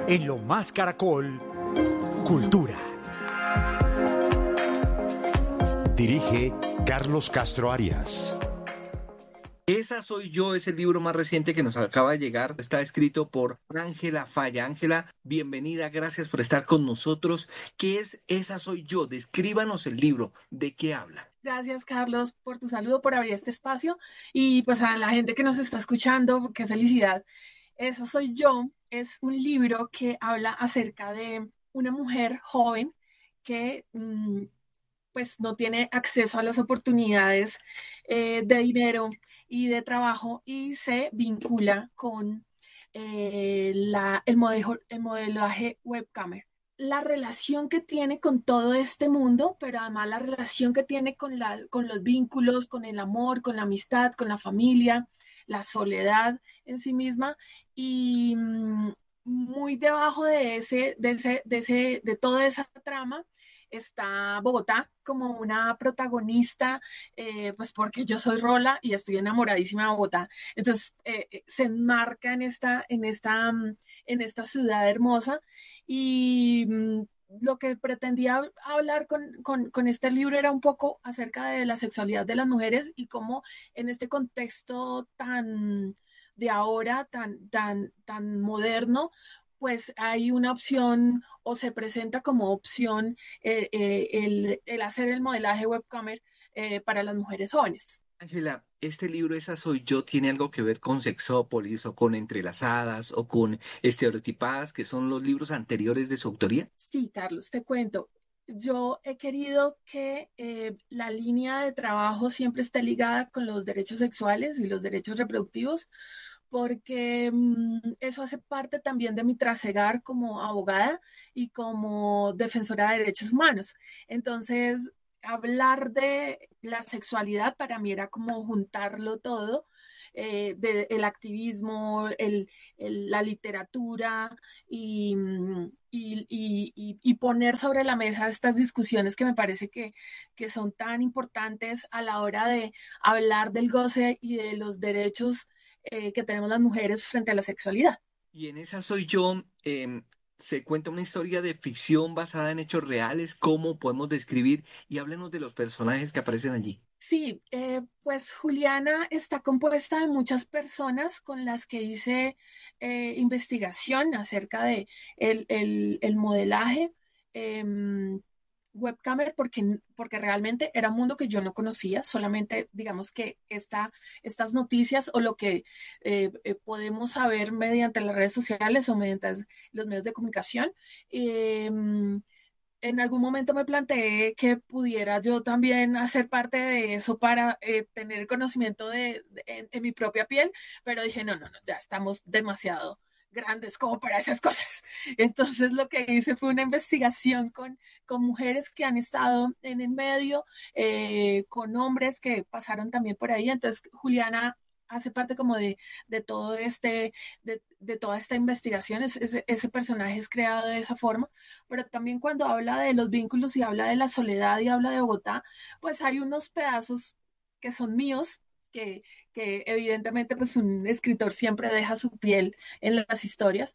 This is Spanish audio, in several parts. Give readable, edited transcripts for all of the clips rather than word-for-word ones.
En Lo Más Caracol, Cultura. Dirige Carlos Castro Arias. Esa soy yo es el libro más reciente que nos acaba de llegar. Está escrito por Ángela Falla. Ángela, bienvenida, gracias por estar con nosotros. ¿Qué es Esa soy yo? Descríbanos el libro. ¿De qué habla? Gracias, Carlos, por tu saludo, por abrir este espacio y pues a la gente que nos está escuchando, qué felicidad. Esa soy yo es un libro que habla acerca de una mujer joven que pues no tiene acceso a las oportunidades de dinero y de trabajo y se vincula con el modelaje webcamer. La relación que tiene con todo este mundo, pero además la relación que tiene con los vínculos, con el amor, con la amistad, con la familia, la soledad en sí misma y muy debajo de toda esa trama está Bogotá como una protagonista, pues porque yo soy Rola y estoy enamoradísima de Bogotá. Entonces se enmarca en esta ciudad hermosa y lo que pretendía hablar con este libro era un poco acerca de la sexualidad de las mujeres y cómo en este contexto tan de ahora, tan moderno, pues hay una opción o se presenta como opción el hacer el modelaje webcamer para las mujeres jóvenes. Ángela, este libro Esa soy yo tiene algo que ver con Sexópolis o con Entrelazadas o con Estereotipadas, que son los libros anteriores de su autoría. Sí, Carlos, te cuento. Yo he querido que la línea de trabajo siempre esté ligada con los derechos sexuales y los derechos reproductivos, porque eso hace parte también de mi trasegar como abogada y como defensora de derechos humanos. Entonces, hablar de la sexualidad para mí era como juntarlo todo, el activismo, la literatura y poner sobre la mesa estas discusiones que me parece que son tan importantes a la hora de hablar del goce y de los derechos que tenemos las mujeres frente a la sexualidad. Y en Esa soy yo se cuenta una historia de ficción basada en hechos reales. ¿Cómo podemos describir? Y háblenos de los personajes que aparecen allí. Sí, pues Juliana está compuesta de muchas personas con las que hice investigación acerca de el modelaje webcamer porque realmente era un mundo que yo no conocía, solamente digamos que estas noticias o lo que podemos saber mediante las redes sociales o mediante los medios de comunicación. En algún momento me planteé que pudiera yo también hacer parte de eso para tener conocimiento en mi propia piel, pero dije, no, no, no, ya estamos demasiado grandes como para esas cosas. Entonces lo que hice fue una investigación con mujeres que han estado en el medio, con hombres que pasaron también por ahí. Entonces Juliana hace parte como de todo de toda esta investigación. Ese personaje es creado de esa forma, pero también cuando habla de los vínculos y habla de la soledad y habla de Bogotá, pues hay unos pedazos que son míos, que evidentemente pues un escritor siempre deja su piel en las historias.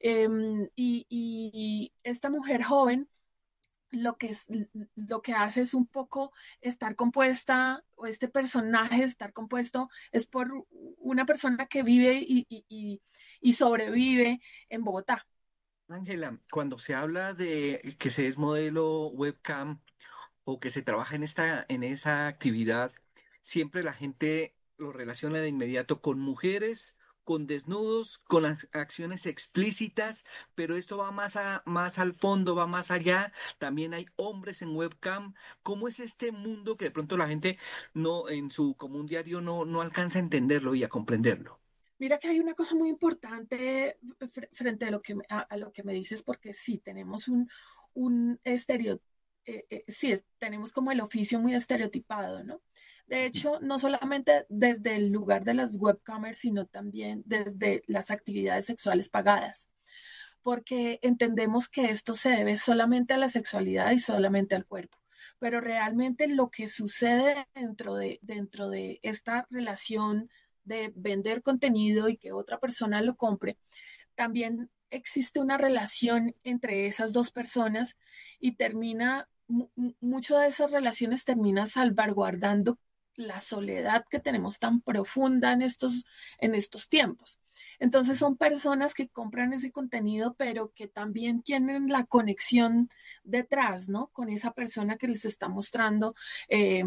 Y esta mujer joven lo que hace es un poco estar compuesta, o este personaje estar compuesto, es por una persona que vive y sobrevive en Bogotá. Ángela, cuando se habla de que se es modelo webcam o que se trabaja en esa actividad, siempre la gente lo relaciona de inmediato con mujeres, con desnudos, con acciones explícitas, pero esto va más al fondo, va más allá. También hay hombres en webcam. ¿Cómo es este mundo que de pronto la gente no, en su común diario no alcanza a entenderlo y a comprenderlo? Mira que hay una cosa muy importante frente a a lo que me dices, porque sí, tenemos un estereo, sí, tenemos como el oficio muy estereotipado, ¿no? De hecho, no solamente desde el lugar de las webcamers, sino también desde las actividades sexuales pagadas, porque entendemos que esto se debe solamente a la sexualidad y solamente al cuerpo. Pero realmente lo que sucede dentro de esta relación de vender contenido y que otra persona lo compre, también existe una relación entre esas dos personas y mucho de esas relaciones termina salvaguardando la soledad que tenemos tan profunda en estos tiempos. Entonces son personas que compran ese contenido, pero que también tienen la conexión detrás, ¿no? Con esa persona que les está mostrando, eh,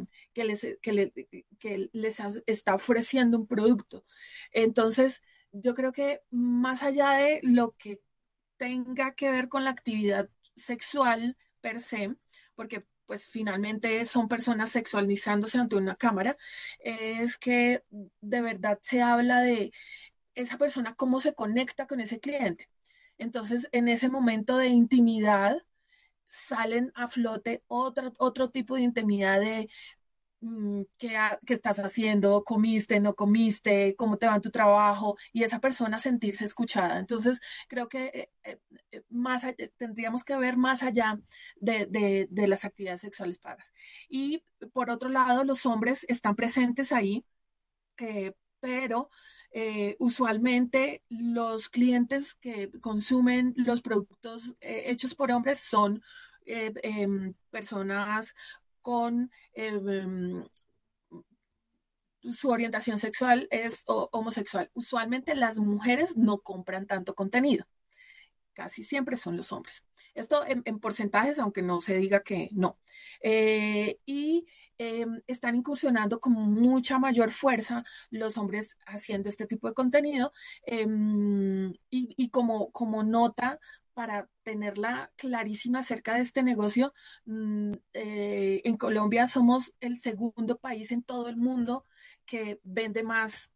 que les está ofreciendo un producto. Entonces, yo creo que más allá de lo que tenga que ver con la actividad sexual per se, porque pues finalmente son personas sexualizándose ante una cámara, es que de verdad se habla de esa persona cómo se conecta con ese cliente. Entonces, en ese momento de intimidad, salen a flote otro tipo de intimidad de qué estás haciendo, comiste, no comiste, cómo te va en tu trabajo, y esa persona sentirse escuchada. Entonces, creo que tendríamos que ver más allá de las actividades sexuales pagas. Y por otro lado, los hombres están presentes ahí, pero usualmente los clientes que consumen los productos hechos por hombres son personas con su orientación sexual es homosexual. Usualmente las mujeres no compran tanto contenido, casi siempre son los hombres. Esto en porcentajes, aunque no se diga que no. Y están incursionando con mucha mayor fuerza los hombres haciendo este tipo de contenido. Y como nota, para tenerla clarísima acerca de este negocio, en Colombia somos el segundo país en todo el mundo que vende más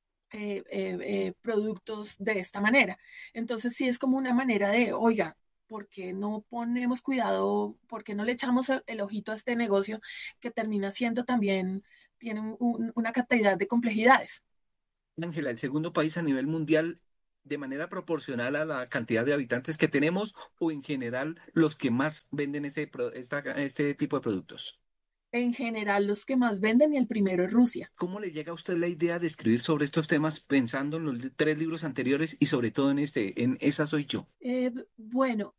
productos de esta manera. Entonces sí es como una manera de, oiga, ¿por qué no ponemos cuidado? ¿Por qué no le echamos el ojito a este negocio que termina siendo también, tiene una cantidad de complejidades? Ángela, el segundo país a nivel mundial de manera proporcional a la cantidad de habitantes que tenemos o en general los que más venden este tipo de productos. En general, los que más venden y el primero es Rusia. ¿Cómo le llega a usted la idea de escribir sobre estos temas pensando en los tres libros anteriores y sobre todo en Esa soy yo? Bueno,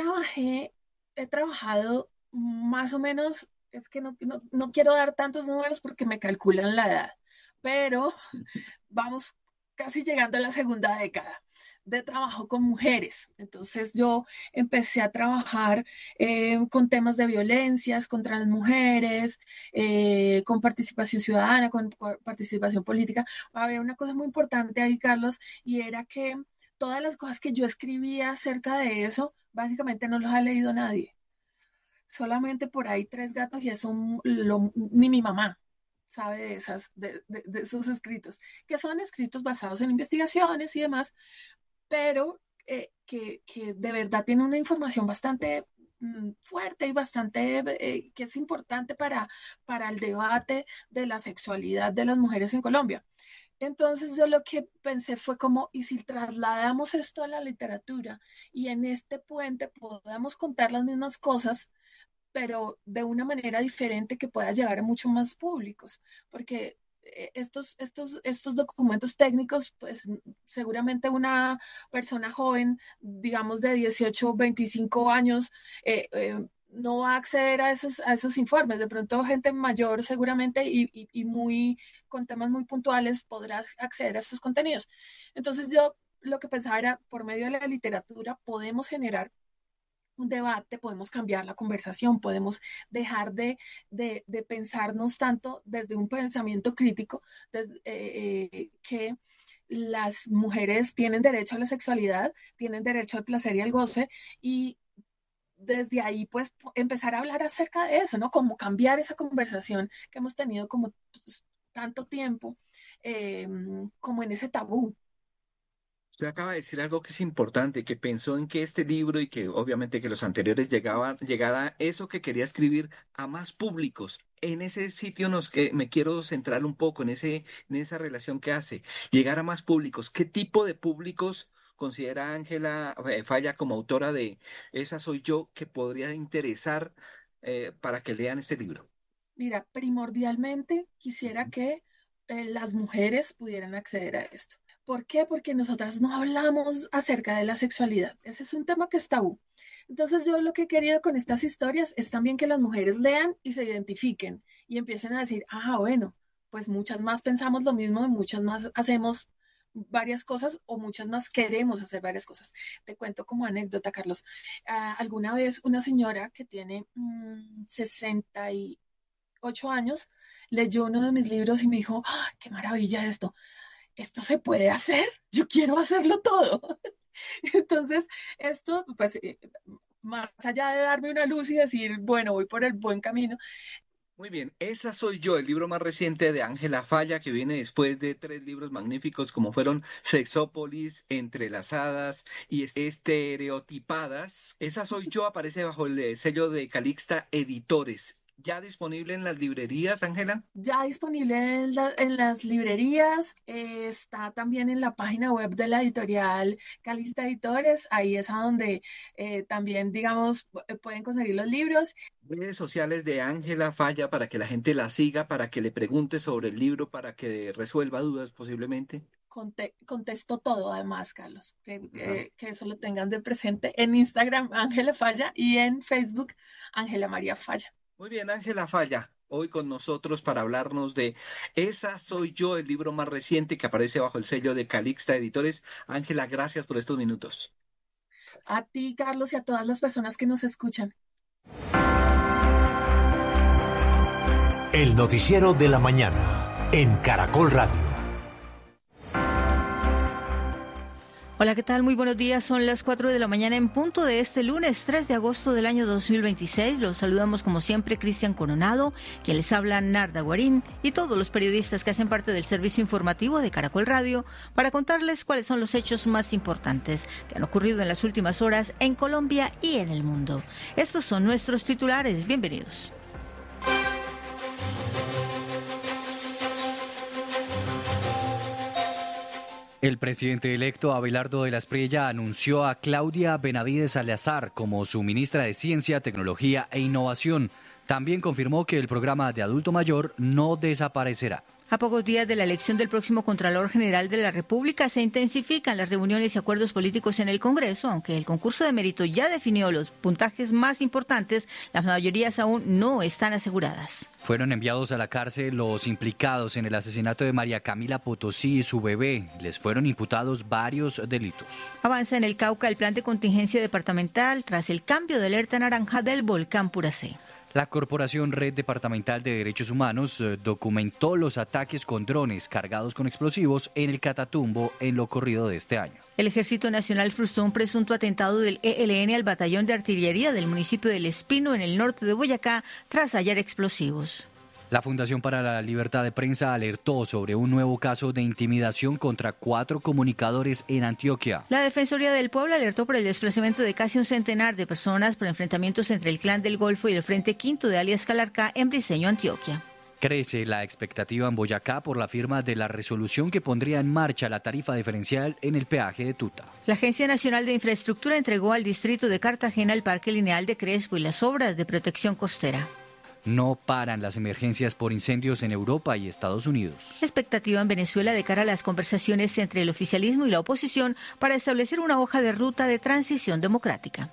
he trabajado más o menos, es que no quiero dar tantos números porque me calculan la edad, pero vamos casi llegando a la segunda década de trabajo con mujeres. Entonces yo empecé a trabajar con temas de violencias contra las mujeres, con participación ciudadana, con participación política. Había una cosa muy importante ahí, Carlos, y era que todas las cosas que yo escribía acerca de eso, básicamente no los ha leído nadie. Solamente por ahí tres gatos y eso ni mi mamá sabe de esos escritos, que son escritos basados en investigaciones y demás, pero que de verdad tienen una información bastante fuerte y bastante que es importante para el debate de la sexualidad de las mujeres en Colombia. Entonces yo lo que pensé fue como, ¿y si trasladamos esto a la literatura y en este puente podamos contar las mismas cosas, pero de una manera diferente que pueda llegar a mucho más públicos? Porque estos documentos técnicos, pues seguramente una persona joven, digamos de 18 o 25 años, no va a acceder a esos informes. De pronto gente mayor seguramente y muy con temas muy puntuales podrá acceder a estos contenidos. Entonces yo lo que pensaba era, por medio de la literatura podemos generar un debate, podemos cambiar la conversación, podemos dejar de pensarnos tanto desde un pensamiento crítico, que las mujeres tienen derecho a la sexualidad, tienen derecho al placer y al goce, y desde ahí pues empezar a hablar acerca de eso, ¿no? Como cambiar esa conversación que hemos tenido como pues, tanto tiempo, eh, como en ese tabú. Usted acaba de decir algo que es importante, que pensó en que este libro y que obviamente que los anteriores llegara eso que quería escribir a más públicos. En ese sitio que me quiero centrar un poco en esa relación que hace, llegar a más públicos. ¿Qué tipo de públicos considera Ángela Falla como autora de Esa soy yo que podría interesar para que lean este libro? Mira, primordialmente quisiera Ujú. que las mujeres pudieran acceder a esto. ¿Por qué? Porque nosotras no hablamos acerca de la sexualidad. Ese es un tema que es tabú. Entonces yo lo que he querido con estas historias es también que las mujeres lean y se identifiquen y empiecen a decir, bueno, pues muchas más pensamos lo mismo y muchas más hacemos varias cosas o muchas más queremos hacer varias cosas. Te cuento como anécdota, Carlos. Alguna vez una señora que tiene 68 años leyó uno de mis libros y me dijo, qué maravilla esto se puede hacer, yo quiero hacerlo todo. Entonces, esto, pues, más allá de darme una luz y decir, bueno, voy por el buen camino. Muy bien, Esa soy yo, el libro más reciente de Ángela Falla, que viene después de 3 libros magníficos como fueron Sexópolis, Entrelazadas y Estereotipadas. Esa soy yo aparece bajo el sello de Calixta Editores. ¿Ya disponible en las librerías, Ángela? Ya disponible en las librerías, está también en la página web de la editorial Calista Editores, ahí es a donde también, digamos, pueden conseguir los libros. Redes sociales de Ángela Falla para que la gente la siga, para que le pregunte sobre el libro, para que resuelva dudas posiblemente. Contesto todo, además, Carlos, Ajá. que eso lo tengan de presente en Instagram, Ángela Falla, y en Facebook, Ángela María Falla. Muy bien, Ángela Falla, hoy con nosotros para hablarnos de Esa soy yo, el libro más reciente que aparece bajo el sello de Calixta Editores. Ángela, gracias por estos minutos. A ti, Carlos, y a todas las personas que nos escuchan. El noticiero de la mañana en Caracol Radio. Hola, ¿qué tal? Muy buenos días. Son las 4 de la mañana en punto de este lunes 3 de agosto del año 2026. Los saludamos como siempre Cristian Coronado, quien les habla Narda Guarín y todos los periodistas que hacen parte del servicio informativo de Caracol Radio para contarles cuáles son los hechos más importantes que han ocurrido en las últimas horas en Colombia y en el mundo. Estos son nuestros titulares. Bienvenidos. El presidente electo Abelardo de la Espriella anunció a Claudia Benavides Salazar como su ministra de Ciencia, Tecnología e Innovación. También confirmó que el programa de adulto mayor no desaparecerá. A pocos días de la elección del próximo Contralor General de la República, se intensifican las reuniones y acuerdos políticos en el Congreso. Aunque el concurso de mérito ya definió los puntajes más importantes, las mayorías aún no están aseguradas. Fueron enviados a la cárcel los implicados en el asesinato de María Camila Potosí y su bebé. Les fueron imputados varios delitos. Avanza en el Cauca el plan de contingencia departamental tras el cambio de alerta naranja del volcán Puracé. La Corporación Red Departamental de Derechos Humanos documentó los ataques con drones cargados con explosivos en el Catatumbo en lo corrido de este año. El Ejército Nacional frustró un presunto atentado del ELN al batallón de artillería del municipio del Espino en el norte de Boyacá tras hallar explosivos. La Fundación para la Libertad de Prensa alertó sobre un nuevo caso de intimidación contra 4 comunicadores en Antioquia. La Defensoría del Pueblo alertó por el desplazamiento de casi un centenar de personas por enfrentamientos entre el Clan del Golfo y el Frente Quinto de alias Calarcá en Briceño, Antioquia. Crece la expectativa en Boyacá por la firma de la resolución que pondría en marcha la tarifa diferencial en el peaje de Tuta. La Agencia Nacional de Infraestructura entregó al distrito de Cartagena el Parque Lineal de Crespo y las obras de protección costera. No paran las emergencias por incendios en Europa y Estados Unidos. Expectativa en Venezuela de cara a las conversaciones entre el oficialismo y la oposición para establecer una hoja de ruta de transición democrática.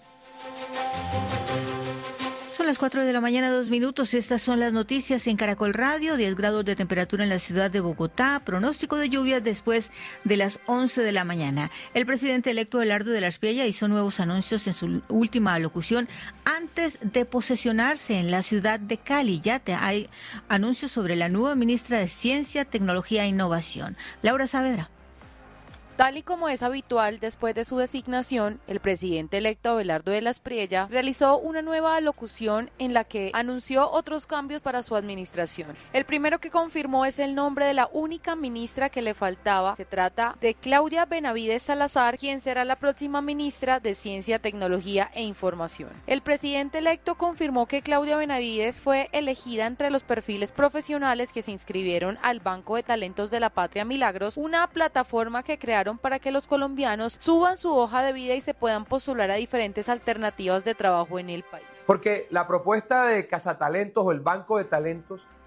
Son las 4 de la mañana, 2 minutos. Estas son las noticias en Caracol Radio. 10 grados de temperatura en la ciudad de Bogotá. Pronóstico de lluvias después de las 11 de la mañana. El presidente electo Abelardo de la Espriella hizo nuevos anuncios en su última alocución antes de posesionarse en la ciudad de Cali. Ya hay anuncios sobre la nueva ministra de Ciencia, Tecnología e Innovación, Laura Saavedra. Tal y como es habitual, después de su designación, el presidente electo Abelardo de la Espriella realizó una nueva alocución en la que anunció otros cambios para su administración. El primero que confirmó es el nombre de la única ministra que le faltaba. Se trata de Claudia Benavides Salazar, quien será la próxima ministra de Ciencia, Tecnología e Información. El presidente electo confirmó que Claudia Benavides fue elegida entre los perfiles profesionales que se inscribieron al Banco de Talentos de la Patria Milagros, una plataforma que crearon para que los colombianos suban su hoja de vida y se puedan postular a diferentes alternativas de trabajo en el país. Porque la propuesta de Cazatalentos o el Banco de Talentos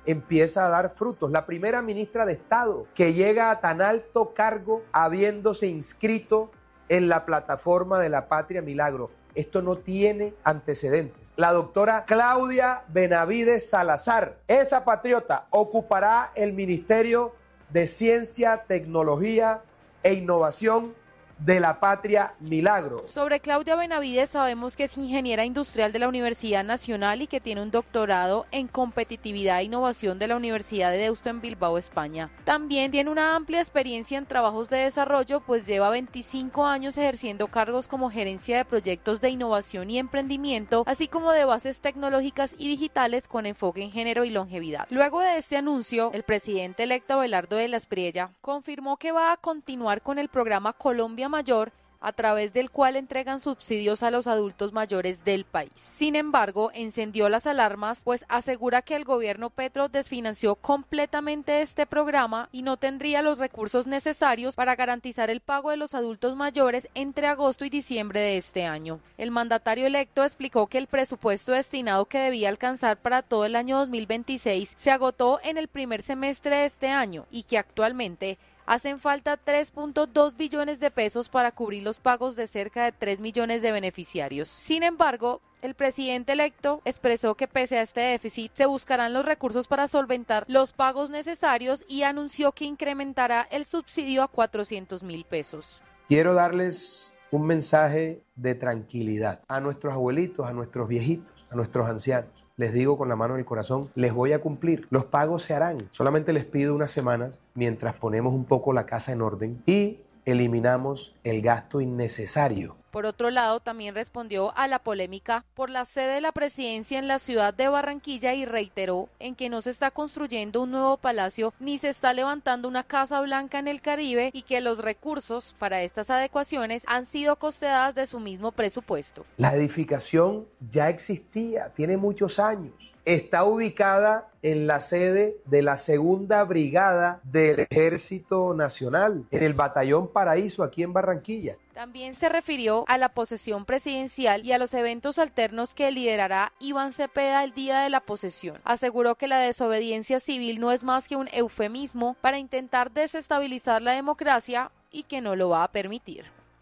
empieza a dar frutos. La primera ministra de Estado que llega a tan alto cargo habiéndose inscrito en la plataforma de la Patria Milagro. Esto no tiene antecedentes. La doctora Claudia Benavides Salazar, esa patriota, ocupará el Ministerio de Ciencia, Tecnología e Innovación de la Patria Milagro. Sobre Claudia Benavides sabemos que es ingeniera industrial de la Universidad Nacional y que tiene un doctorado en competitividad e innovación de la Universidad de Deusto en Bilbao, España. También tiene una amplia experiencia en trabajos de desarrollo, pues lleva 25 años ejerciendo cargos como gerencia de proyectos de innovación y emprendimiento, así como de bases tecnológicas y digitales con enfoque en género y longevidad. Luego de este anuncio, el presidente electo Abelardo de la Espriella confirmó que va a continuar con el programa Colombia Mayor, a través del cual entregan subsidios a los adultos mayores del país. Sin embargo, encendió las alarmas, pues asegura que el gobierno Petro desfinanció completamente este programa y no tendría los recursos necesarios para garantizar el pago de los adultos mayores entre agosto y diciembre de este año. El mandatario electo explicó que el presupuesto destinado que debía alcanzar para todo el año 2026 se agotó en el primer semestre de este año y que actualmente hacen falta 3.2 billones de pesos para cubrir los pagos de cerca de 3 millones de beneficiarios. Sin embargo, el presidente electo expresó que pese a este déficit se buscarán los recursos para solventar los pagos necesarios y anunció que incrementará el subsidio a 400.000 pesos. Quiero darles un mensaje de tranquilidad a nuestros abuelitos, a nuestros viejitos, a nuestros ancianos. Les digo con la mano en el corazón, les voy a cumplir. Los pagos se harán. Solamente les pido unas semanas mientras ponemos un poco la casa en orden y eliminamos el gasto innecesario. Por otro lado, también respondió a la polémica por la sede de la presidencia en la ciudad de Barranquilla y reiteró en que no se está construyendo un nuevo palacio ni se está levantando una Casa Blanca en el Caribe y que los recursos para estas adecuaciones han sido costeadas de su mismo presupuesto. La edificación ya existía, tiene muchos años. Está ubicada en la sede de la Segunda Brigada del Ejército Nacional, en el Batallón Paraíso, aquí en Barranquilla. También se refirió a la posesión presidencial y a los eventos alternos que liderará Iván Cepeda el día de la posesión. Aseguró que la desobediencia civil no es más que un eufemismo para intentar desestabilizar la democracia y que no lo va a permitir.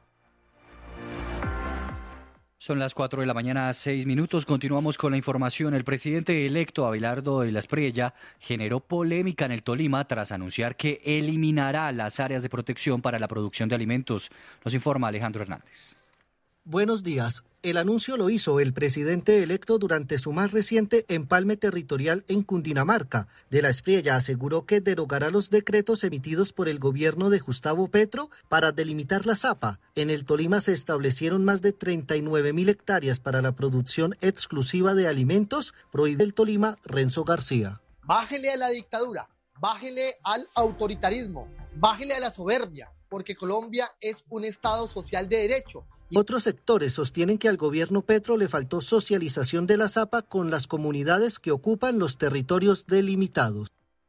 Son las 4 de la mañana, 6 minutos. Continuamos con la información. El presidente electo Abelardo de la Espriella generó polémica en el Tolima tras anunciar que eliminará las áreas de protección para la producción de alimentos. Nos informa Alejandro Hernández. Buenos días. El anuncio lo hizo el presidente electo durante su más reciente empalme territorial en Cundinamarca. De la Espriella aseguró que derogará los decretos emitidos por el gobierno de Gustavo Petro para delimitar la zapa. En el Tolima se establecieron más de 39.000 hectáreas para la producción exclusiva de alimentos, prohíbe el Tolima Renzo García. Bájele a la dictadura, bájele al autoritarismo, bájele a la soberbia, porque Colombia es un Estado social de derecho. Otros sectores sostienen que al gobierno Petro le faltó socialización de la zapa con las comunidades que ocupan los territorios delimitados.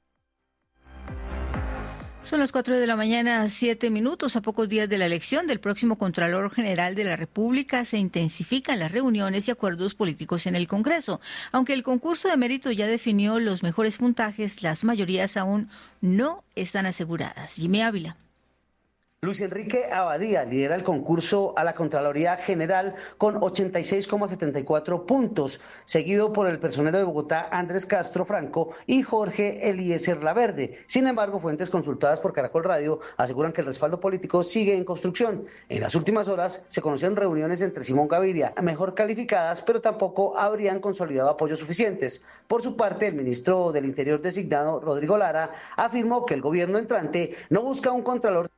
Son las 4 de la mañana, 7 minutos. A pocos días de la elección del próximo Contralor General de la República se intensifican las reuniones y acuerdos políticos en el Congreso. Aunque el concurso de mérito ya definió los mejores puntajes, las mayorías aún no están aseguradas. Jimmy Ávila. Luis Enrique Abadía lidera el concurso a la Contraloría General con 86,74 puntos, seguido por el personero de Bogotá Andrés Castro Franco y Jorge Eliezer Laverde. Sin embargo, fuentes consultadas por Caracol Radio aseguran que el respaldo político sigue en construcción. En las últimas horas se conocieron reuniones entre Simón Gaviria, mejor calificadas, pero tampoco habrían consolidado apoyos suficientes. Por su parte, el ministro del Interior designado, Rodrigo Lara, afirmó que el gobierno entrante no busca un contralor.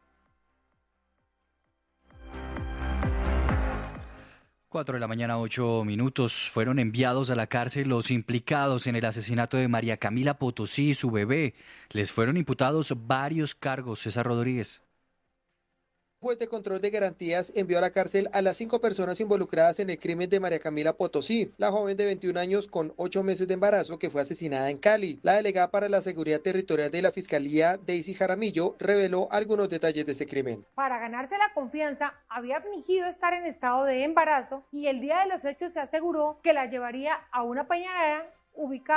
4 de la mañana, 8 minutos. Fueron enviados a la cárcel los implicados en el asesinato de María Camila Potosí y su bebé. Les fueron imputados varios cargos. César Rodríguez. El juez de control de garantías envió a la cárcel a las 5 personas involucradas en el crimen de María Camila Potosí, la joven de 21 años con 8 meses de embarazo que fue asesinada en Cali. La delegada para la Seguridad Territorial de la Fiscalía, Daisy Jaramillo, reveló algunos detalles de ese crimen. Para ganarse la confianza, había fingido estar en estado de embarazo y el día de los hechos se aseguró que la llevaría a una pañalera ubicada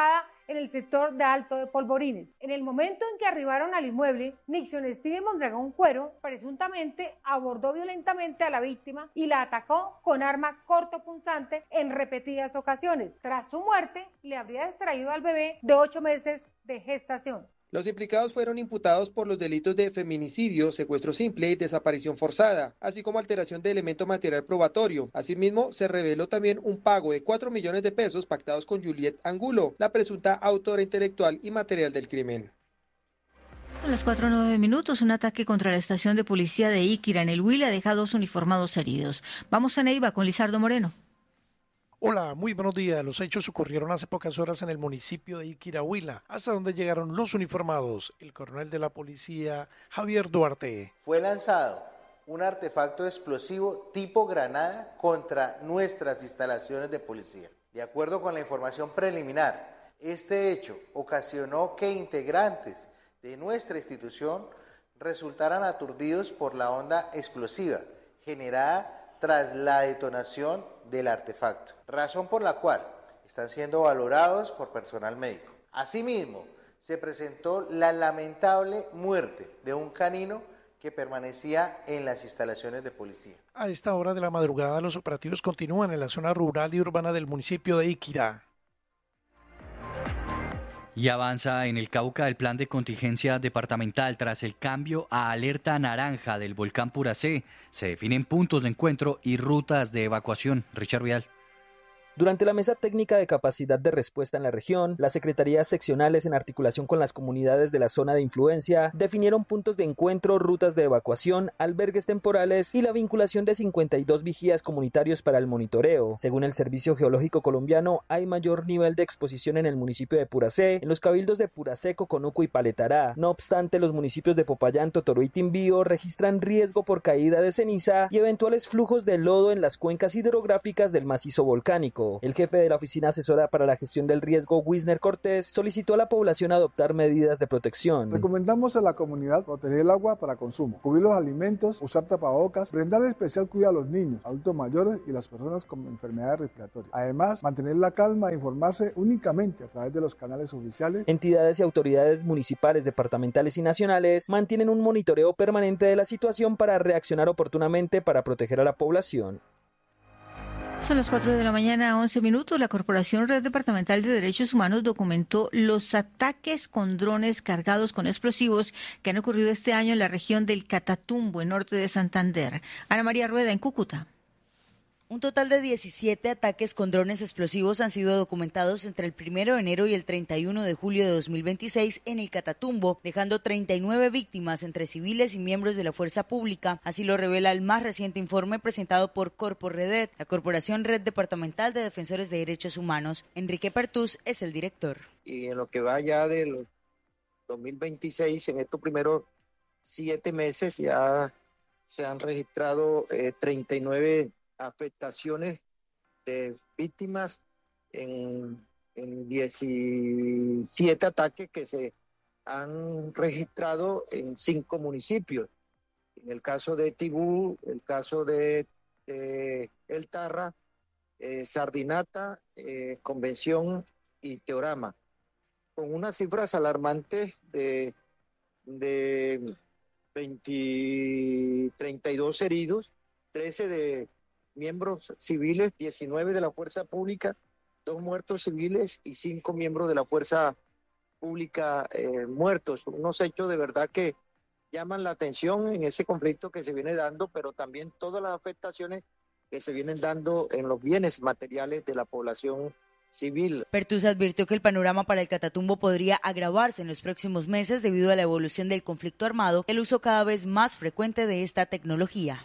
en el sector de Alto de Polvorines. En el momento en que arribaron al inmueble, Nixon Steven Mondragón Cuero presuntamente abordó violentamente a la víctima y la atacó con arma cortopunzante en repetidas ocasiones. Tras su muerte, le habría extraído al bebé de 8 meses de gestación. Los implicados fueron imputados por los delitos de feminicidio, secuestro simple y desaparición forzada, así como alteración de elemento material probatorio. Asimismo, se reveló también un pago de 4 millones de pesos pactados con Juliet Angulo, la presunta autora intelectual y material del crimen. A las 4:09, un ataque contra la estación de policía de Iquira en el Huila deja 2 uniformados heridos. Vamos a Neiva con Lizardo Moreno. Hola, muy buenos días. Los hechos ocurrieron hace pocas horas en el municipio de Iquira, Huila, hasta donde llegaron los uniformados. El coronel de la policía, Javier Duarte. Fue lanzado un artefacto explosivo tipo granada contra nuestras instalaciones de policía. De acuerdo con la información preliminar, este hecho ocasionó que integrantes de nuestra institución resultaran aturdidos por la onda explosiva generada tras la detonación del artefacto, razón por la cual están siendo valorados por personal médico. Asimismo, se presentó la lamentable muerte de un canino que permanecía en las instalaciones de policía. A esta hora de la madrugada, los operativos continúan en la zona rural y urbana del municipio de Iquira. Y avanza en el Cauca el plan de contingencia departamental tras el cambio a alerta naranja del volcán Puracé. Se definen puntos de encuentro y rutas de evacuación. Richard Vial. Durante la mesa técnica de capacidad de respuesta en la región, las secretarías seccionales en articulación con las comunidades de la zona de influencia definieron puntos de encuentro, rutas de evacuación, albergues temporales y la vinculación de 52 vigías comunitarios para el monitoreo. Según el Servicio Geológico Colombiano, hay mayor nivel de exposición en el municipio de Puracé, en los cabildos de Puracé, Coconuco y Paletará. No obstante, los municipios de Popayán, Totoro y Timbío registran riesgo por caída de ceniza y eventuales flujos de lodo en las cuencas hidrográficas del macizo volcánico. El jefe de la Oficina Asesora para la Gestión del Riesgo, Wisner Cortés, solicitó a la población adoptar medidas de protección. Recomendamos a la comunidad proteger el agua para consumo, cubrir los alimentos, usar tapabocas, brindar especial cuidado a los niños, adultos mayores y las personas con enfermedades respiratorias. Además, mantener la calma e informarse únicamente a través de los canales oficiales. Entidades y autoridades municipales, departamentales y nacionales mantienen un monitoreo permanente de la situación para reaccionar oportunamente para proteger a la población. Son las 4:11 a.m. La Corporación Red Departamental de Derechos Humanos documentó los ataques con drones cargados con explosivos que han ocurrido este año en la región del Catatumbo, en norte de Santander. Ana María Rueda, en Cúcuta. Un total de 17 ataques con drones explosivos han sido documentados entre el 1 de enero y el 31 de julio de 2026 en el Catatumbo, dejando 39 víctimas entre civiles y miembros de la fuerza pública. Así lo revela el más reciente informe presentado por Corporredet, la Corporación Red Departamental de Defensores de Derechos Humanos. Enrique Pertús es el director. Y en lo que va ya del 2026, en estos primeros 7 meses ya se han registrado 39 afectaciones de víctimas en 17 ataques que se han registrado en 5 municipios. En el caso de Tibú, el caso de El Tarra, Sardinata, Convención y Teorama, con unas cifras alarmantes de 32 heridos, 13 de miembros civiles, 19 de la fuerza pública, 2 muertos civiles y 5 miembros de la fuerza pública muertos. Unos hechos de verdad que llaman la atención en ese conflicto que se viene dando, pero también todas las afectaciones que se vienen dando en los bienes materiales de la población civil. Pertús advirtió que el panorama para el Catatumbo podría agravarse en los próximos meses debido a la evolución del conflicto armado, el uso cada vez más frecuente de esta tecnología.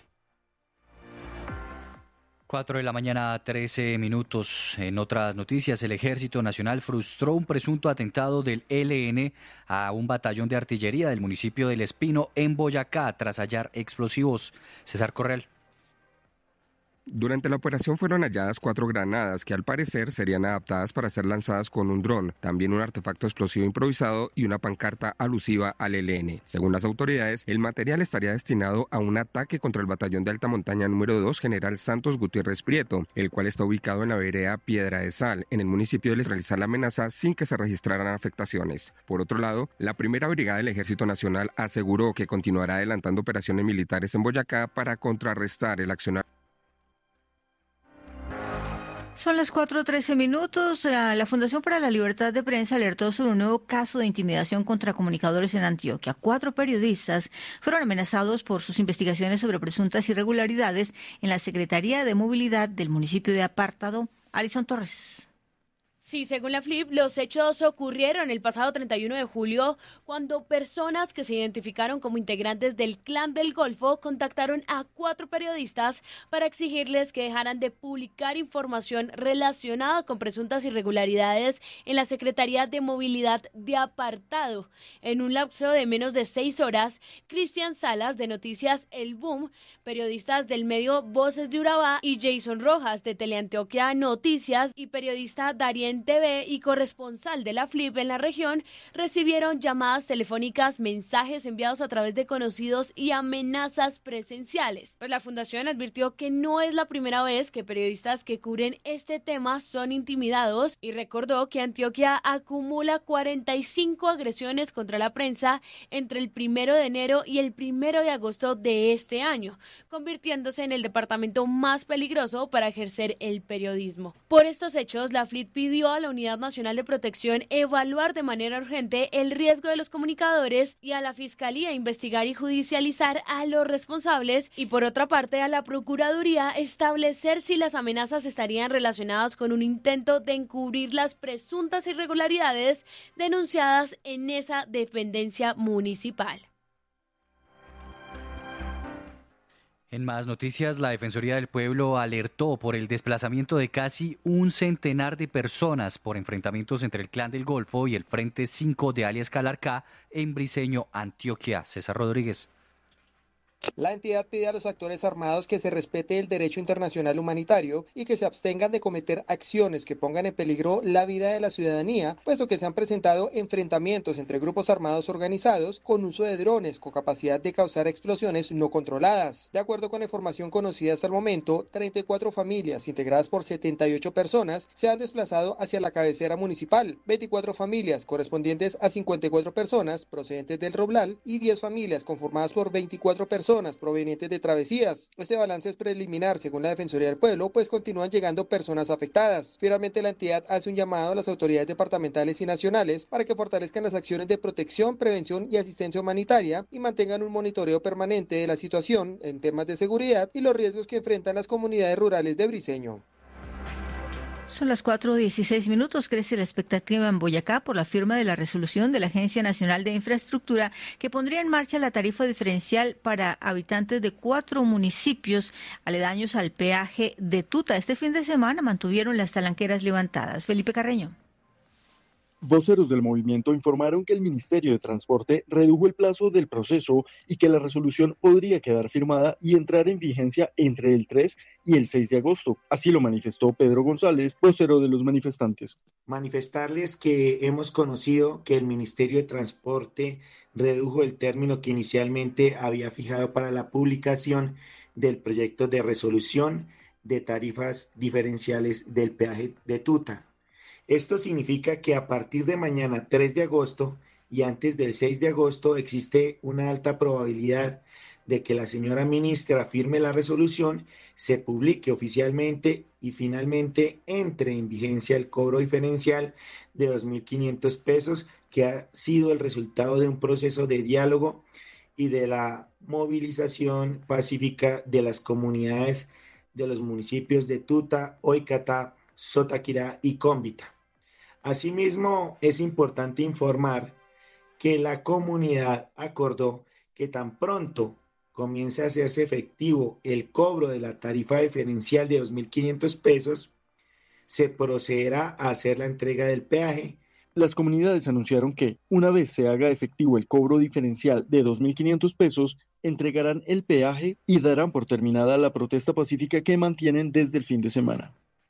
4:13 a.m. En otras noticias, el Ejército Nacional frustró un presunto atentado del ELN a un batallón de artillería del municipio del Espino, en Boyacá, tras hallar explosivos. César Correal. Durante la operación fueron halladas 4 granadas que al parecer serían adaptadas para ser lanzadas con un dron, también un artefacto explosivo improvisado y una pancarta alusiva al ELN. Según las autoridades, el material estaría destinado a un ataque contra el batallón de alta montaña número 2 General Santos Gutiérrez Prieto, el cual está ubicado en la vereda Piedra de Sal, en el municipio de realizar la amenaza sin que se registraran afectaciones. Por otro lado, la primera brigada del Ejército Nacional aseguró que continuará adelantando operaciones militares en Boyacá para contrarrestar el accionar. Son las 4:13. La Fundación para la Libertad de Prensa alertó sobre un nuevo caso de intimidación contra comunicadores en Antioquia. 4 periodistas fueron amenazados por sus investigaciones sobre presuntas irregularidades en la Secretaría de Movilidad del municipio de Apartado. Alison Torres. Sí, según la FLIP, los hechos ocurrieron el pasado 31 de julio cuando personas que se identificaron como integrantes del Clan del Golfo contactaron a 4 periodistas para exigirles que dejaran de publicar información relacionada con presuntas irregularidades en la Secretaría de Movilidad de Apartado. En un lapso de menos de 6 horas, Cristian Salas, de Noticias El Boom, periodistas del medio Voces de Urabá, y Jason Rojas, de Teleantioquia Noticias, y periodista Darien TV y corresponsal de la FLIP en la región, recibieron llamadas telefónicas, mensajes enviados a través de conocidos y amenazas presenciales. Pues la fundación advirtió que no es la primera vez que periodistas que cubren este tema son intimidados y recordó que Antioquia acumula 45 agresiones contra la prensa entre el 1 de enero y el 1 de agosto de este año, convirtiéndose en el departamento más peligroso para ejercer el periodismo. Por estos hechos, la FLIP pidió a la Unidad Nacional de Protección evaluar de manera urgente el riesgo de los comunicadores y a la Fiscalía investigar y judicializar a los responsables y, por otra parte, a la Procuraduría establecer si las amenazas estarían relacionadas con un intento de encubrir las presuntas irregularidades denunciadas en esa dependencia municipal. En más noticias, la Defensoría del Pueblo alertó por el desplazamiento de casi 100 de personas por enfrentamientos entre el Clan del Golfo y el Frente 5 de alias Calarcá en Briceño, Antioquia. César Rodríguez. La entidad pide a los actores armados que se respete el derecho internacional humanitario y que se abstengan de cometer acciones que pongan en peligro la vida de la ciudadanía, puesto que se han presentado enfrentamientos entre grupos armados organizados con uso de drones con capacidad de causar explosiones no controladas. De acuerdo con la información conocida hasta el momento, 34 familias integradas por 78 personas se han desplazado hacia la cabecera municipal, 24 familias correspondientes a 54 personas procedentes del Roblal y 10 familias conformadas por 24 personas provenientes de Travesías. Este balance es preliminar según la Defensoría del Pueblo, pues continúan llegando personas afectadas. Finalmente, la entidad hace un llamado a las autoridades departamentales y nacionales para que fortalezcan las acciones de protección, prevención y asistencia humanitaria y mantengan un monitoreo permanente de la situación en temas de seguridad y los riesgos que enfrentan las comunidades rurales de Briceño. Son las 4:16. Crece la expectativa en Boyacá por la firma de la resolución de la Agencia Nacional de Infraestructura que pondría en marcha la tarifa diferencial para habitantes de 4 municipios aledaños al peaje de Tuta. Este fin de semana mantuvieron las talanqueras levantadas. Felipe Carreño. Voceros del movimiento informaron que el Ministerio de Transporte redujo el plazo del proceso y que la resolución podría quedar firmada y entrar en vigencia entre el 3 y el 6 de agosto. Así lo manifestó Pedro González, vocero de los manifestantes. Manifestarles que hemos conocido que el Ministerio de Transporte redujo el término que inicialmente había fijado para la publicación del proyecto de resolución de tarifas diferenciales del peaje de Tuta. Esto significa que a partir de mañana 3 de agosto y antes del 6 de agosto existe una alta probabilidad de que la señora ministra firme la resolución, se publique oficialmente y finalmente entre en vigencia el cobro diferencial de 2.500 pesos, que ha sido el resultado de un proceso de diálogo y de la movilización pacífica de las comunidades de los municipios de Tuta, Oicatá, Sotaquirá y Cómbita. Asimismo, es importante informar que la comunidad acordó que tan pronto comience a hacerse efectivo el cobro de la tarifa diferencial de 2.500 pesos, se procederá a hacer la entrega del peaje Las comunidades anunciaron que, una vez se haga efectivo el cobro diferencial de 2.500 pesos, entregarán el peaje y darán por terminada la protesta pacífica que mantienen desde el fin de semana.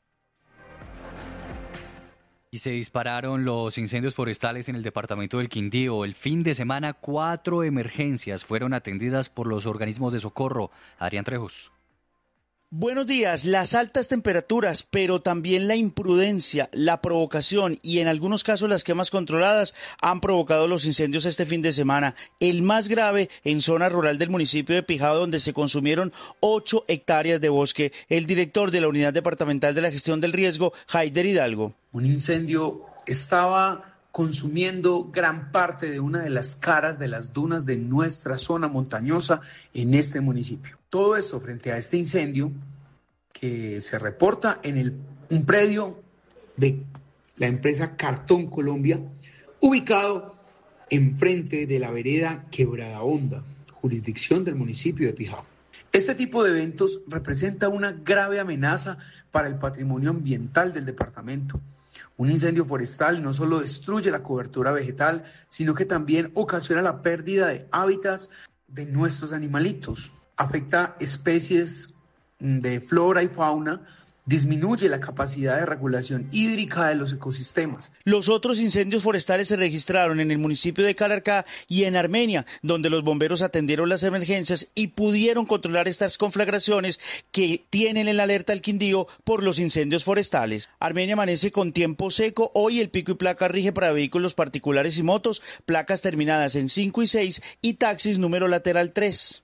Y se dispararon los incendios forestales en el departamento del Quindío. El fin de semana, 4 emergencias fueron atendidas por los organismos de socorro. Adrián Trejos. Buenos días. Las altas temperaturas, pero también la imprudencia, la provocación y en algunos casos las quemas controladas han provocado los incendios este fin de semana. El más grave en zona rural del municipio de Pijao, donde se consumieron 8 hectáreas de bosque. El director de la Unidad Departamental de la Gestión del Riesgo, Haider Hidalgo. Un incendio estaba consumiendo gran parte de una de las caras de las dunas de nuestra zona montañosa en este municipio. Todo esto frente a este incendio que se reporta en un predio de la empresa Cartón Colombia, ubicado enfrente de la vereda Quebrada Honda, jurisdicción del municipio de Pijao. Este tipo de eventos representa una grave amenaza para el patrimonio ambiental del departamento. Un incendio forestal no solo destruye la cobertura vegetal, sino que también ocasiona la pérdida de hábitats de nuestros animalitos. Afecta especies de flora y fauna, disminuye la capacidad de regulación hídrica de los ecosistemas. Los otros incendios forestales se registraron en el municipio de Calarcá y en Armenia, donde los bomberos atendieron las emergencias y pudieron controlar estas conflagraciones que tienen en la alerta al Quindío por los incendios forestales. Armenia amanece con tiempo seco. Hoy el pico y placa rige para vehículos particulares y motos, placas terminadas en 5 y 6 y taxis número lateral 3.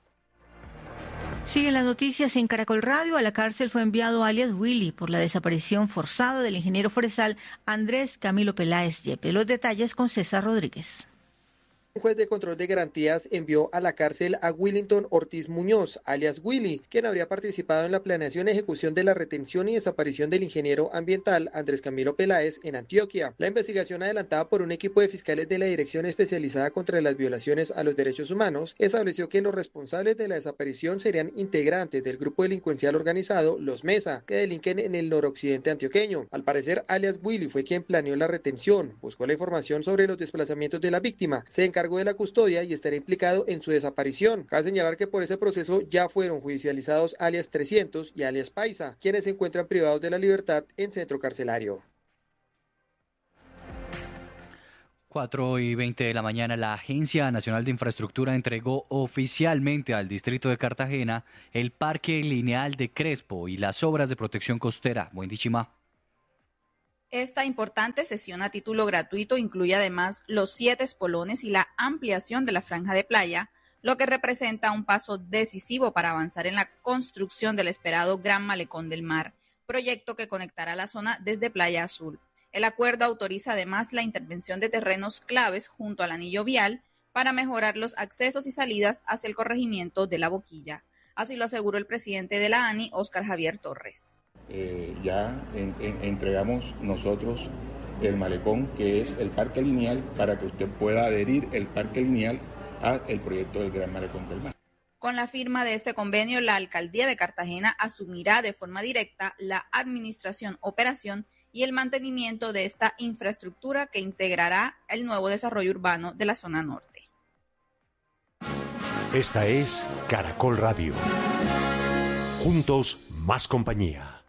Siguen las noticias en Caracol Radio. A la cárcel fue enviado alias Willy por la desaparición forzada del ingeniero forestal Andrés Camilo Peláez Yepes. Los detalles con César Rodríguez. Un juez de control de garantías envió a la cárcel a Willington Ortiz Muñoz, alias Willy, quien habría participado en la planeación y ejecución de la retención y desaparición del ingeniero ambiental Andrés Camilo Peláez en Antioquia. La investigación adelantada por un equipo de fiscales de la Dirección Especializada contra las Violaciones a los Derechos Humanos estableció que los responsables de la desaparición serían integrantes del grupo delincuencial organizado Los Mesa, que delinquen en el noroccidente antioqueño. Al parecer, alias Willy fue quien planeó la retención, buscó la información sobre los desplazamientos de la víctima, se encargó de la custodia y estará implicado en su desaparición. Cabe señalar que por ese proceso ya fueron judicializados alias 300 y alias Paisa, quienes se encuentran privados de la libertad en centro carcelario. 4:20 de la mañana, la Agencia Nacional de Infraestructura entregó oficialmente al distrito de Cartagena el Parque Lineal de Crespo y las obras de protección costera. Wendy Chima. Esta importante sesión a título gratuito incluye además los 7 espolones y la ampliación de la franja de playa, lo que representa un paso decisivo para avanzar en la construcción del esperado Gran Malecón del Mar, proyecto que conectará la zona desde Playa Azul. El acuerdo autoriza además la intervención de terrenos claves junto al anillo vial para mejorar los accesos y salidas hacia el corregimiento de La Boquilla. Así lo aseguró el presidente de la ANI, Óscar Javier Torres. Entregamos nosotros el malecón, que es el parque lineal, para que usted pueda adherir el parque lineal al proyecto del Gran Malecón del Mar. Con la firma de este convenio, la Alcaldía de Cartagena asumirá de forma directa la administración, operación y el mantenimiento de esta infraestructura que integrará el nuevo desarrollo urbano de la zona norte. Esta es Caracol Radio. Juntos, más compañía.